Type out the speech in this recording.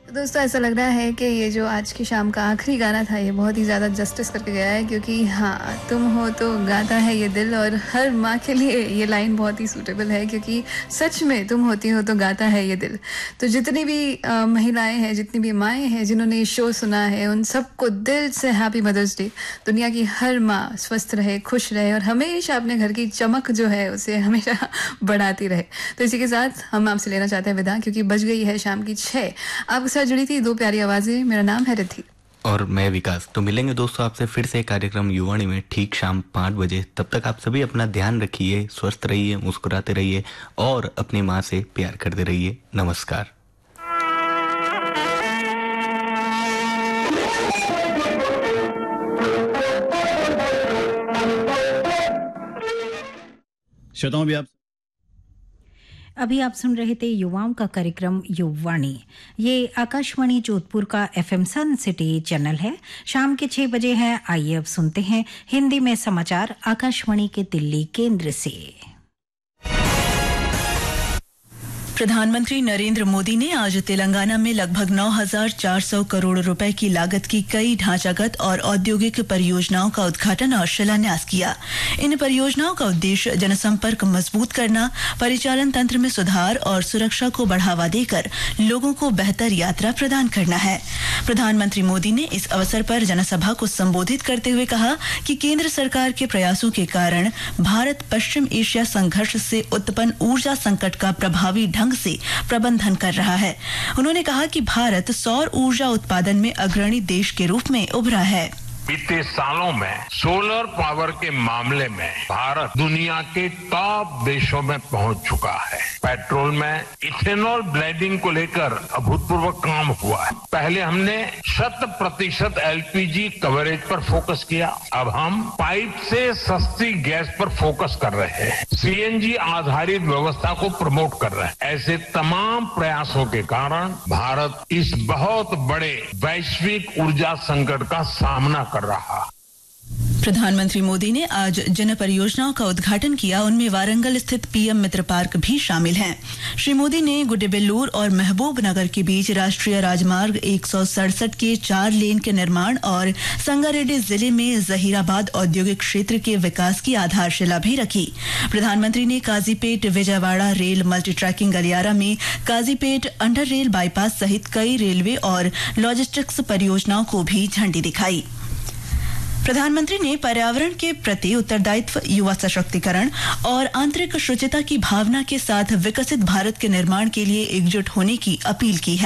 दोस्तों ऐसा लग रहा है कि ये जो आज की शाम का आखिरी गाना था ये बहुत ही ज़्यादा जस्टिस करके गया है, क्योंकि हाँ, तुम हो तो गाता है ये दिल, और हर माँ के लिए ये लाइन बहुत ही सूटेबल है, क्योंकि सच में तुम होती हो तो गाता है ये दिल। तो जितनी भी महिलाएं हैं, जितनी भी माएँ हैं जिन्होंने ये शो सुना है, उन सबको दिल से हैप्पी मदर्स डे। दुनिया की हर माँ स्वस्थ रहे, खुश रहे और हमेशा अपने घर की चमक जो है उसे हमेशा बढ़ाती रहे। तो इसी के साथ हम आपसे लेना चाहते हैं विदा, क्योंकि बज गई है शाम की 6। आपके साथ जुड़ी थी दो प्यारी आवाजें। मेरा नाम है रिद्धि और मैं विकास। तो मिलेंगे दोस्तों आपसे फिर से कार्यक्रम युवाणी में ठीक शाम 5 बजे। तब तक आप सभी अपना ध्यान रखिए, स्वस्थ रहिए, मुस्कुराते रहिए और अपनी माँ से प्यार करते रहिए। नमस्कार। श्रोताओं अभी आप सुन रहे थे युवाओं का कार्यक्रम युवाणी। ये आकाशवाणी जोधपुर का एफएम सन सिटी चैनल है। शाम के 6 बजे है। आइए अब सुनते हैं हिंदी में समाचार आकाशवाणी के दिल्ली केंद्र से। प्रधानमंत्री नरेंद्र मोदी ने आज तेलंगाना में लगभग 9,400 करोड़ रुपए की लागत की कई ढांचागत और औद्योगिक परियोजनाओं का उद्घाटन और शिलान्यास किया। इन परियोजनाओं का उद्देश्य जनसंपर्क मजबूत करना, परिचालन तंत्र में सुधार और सुरक्षा को बढ़ावा देकर लोगों को बेहतर यात्रा प्रदान करना है। प्रधानमंत्री मोदी ने इस अवसर पर जनसभा को संबोधित करते हुए कहा कि केंद्र सरकार के प्रयासों के कारण भारत पश्चिम एशिया संघर्ष से उत्पन्न ऊर्जा संकट का प्रभावी ढंग से प्रबंधन कर रहा है। उन्होंने कहा कि भारत सौर ऊर्जा उत्पादन में अग्रणी देश के रूप में उभरा है। बीते सालों में सोलर पावर के मामले में भारत दुनिया के टॉप देशों में पहुंच चुका है। पेट्रोल में इथेनॉल ब्लेंडिंग को लेकर अभूतपूर्व काम हुआ है। पहले हमने 100% एलपीजी कवरेज पर फोकस किया, अब हम पाइप से सस्ती गैस पर फोकस कर रहे हैं। सीएनजी आधारित व्यवस्था को प्रमोट कर रहे हैं। ऐसे तमाम प्रयासों के कारण भारत इस बहुत बड़े वैश्विक ऊर्जा संकट का सामना कर रहा। प्रधानमंत्री मोदी ने आज जिन परियोजनाओं का उद्घाटन किया उनमें वारंगल स्थित पीएम मित्र पार्क भी शामिल हैं। श्री मोदी ने गुड्डेबेल्लूर और महबूब नगर के बीच राष्ट्रीय राजमार्ग 167 के 4 लेन के निर्माण और संगारेड्डी जिले में जहीराबाद औद्योगिक क्षेत्र के विकास की आधारशिला भी रखी। प्रधानमंत्री ने Kazipet Vijayawada rail multi tracking गलियारा में काजीपेट अंडर रेल बाईपास सहित कई रेलवे और लॉजिस्टिक्स परियोजनाओं को भी झंडी दिखाई। प्रधानमंत्री ने पर्यावरण के प्रति उत्तरदायित्व, युवा सशक्तिकरण और आंतरिक शुचिता की भावना के साथ विकसित भारत के निर्माण के लिए एकजुट होने की अपील की है।